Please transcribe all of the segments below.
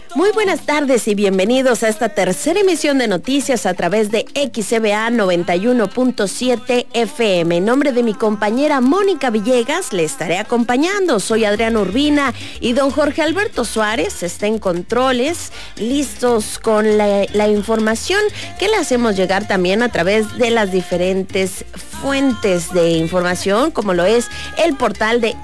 Muy buenas tardes y bienvenidos a esta tercera emisión de noticias a través de XCBA 91.7 FM. En nombre de mi compañera Mónica Villegas le estaré acompañando. Soy Adriana Urbina y don Jorge Alberto Suárez está en controles, listos con la información que le hacemos llegar también a través de las diferentes fuentes de información, como lo es el portal de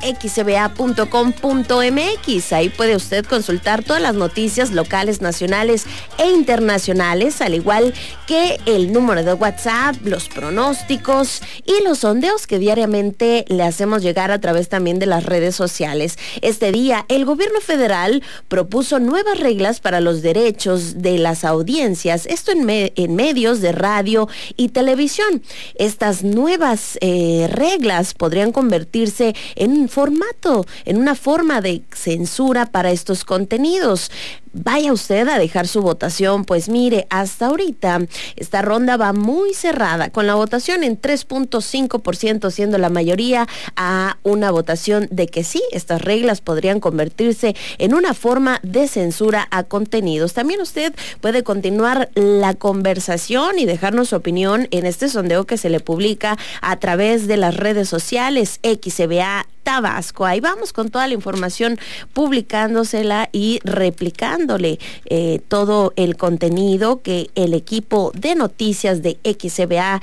xcba.com.mx. Ahí puede usted consultar todas las noticias locales, nacionales e internacionales, al igual que el número de WhatsApp, los pronósticos y los sondeos que diariamente le hacemos llegar a través también de las redes sociales. Este día, el gobierno federal propuso nuevas reglas para los derechos de las audiencias, esto en medios de radio y televisión. Estas nuevas reglas podrían convertirse en una forma de censura para estos contenidos. Vaya usted a dejar su votación, pues mire, hasta ahorita esta ronda va muy cerrada, con la votación en 3.5% siendo la mayoría a una votación de que sí, estas reglas podrían convertirse en una forma de censura a contenidos. También usted puede continuar la conversación y dejarnos su opinión en este sondeo que se le publica a través de las redes sociales XCBA Tabasco. Ahí vamos con toda la información publicándosela y replicándole todo el contenido que el equipo de noticias de XCBA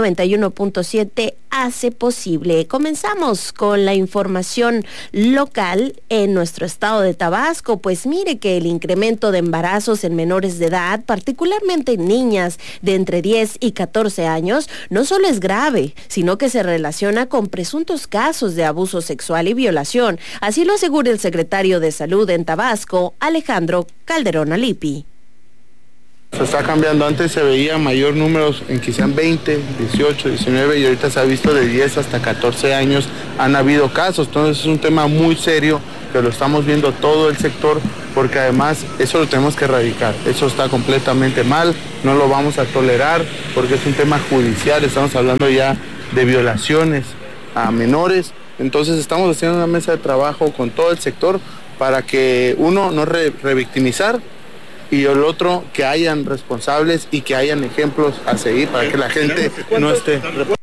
91.7 hace posible. Comenzamos con la información local en nuestro estado de Tabasco. Pues mire que el incremento de embarazos en menores de edad, particularmente en niñas de entre 10 y 14 años, no solo es grave, sino que se relaciona con presuntos casos de abuso sexual y violación. Así lo asegura el secretario de Salud en Tabasco, Alejandro Calderón Alipi. Se está cambiando, antes se veía mayor números en quizás 20, 18, 19 y ahorita se ha visto de 10 hasta 14 años han habido casos, entonces es un tema muy serio que lo estamos viendo todo el sector porque además eso lo tenemos que erradicar, eso está completamente mal, no lo vamos a tolerar porque es un tema judicial, estamos hablando ya de violaciones a menores, entonces estamos haciendo una mesa de trabajo con todo el sector para que uno no revictimizar y el otro que hayan responsables y que hayan ejemplos a seguir para que la gente no esté...